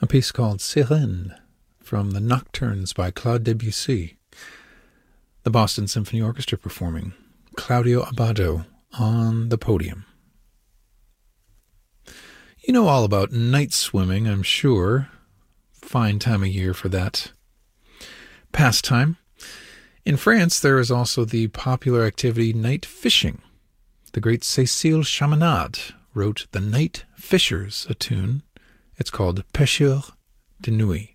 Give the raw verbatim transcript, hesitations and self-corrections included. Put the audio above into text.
a piece called Sirène from the Nocturnes by Claude Debussy. The Boston Symphony Orchestra performing, Claudio Abbado on the podium. You know all about night swimming, I'm sure. Fine time of year for that pastime. In France, there is also the popular activity night fishing. The great Cécile Chaminade wrote The Night Fishers, a tune. It's called Pêcheurs de Nuit.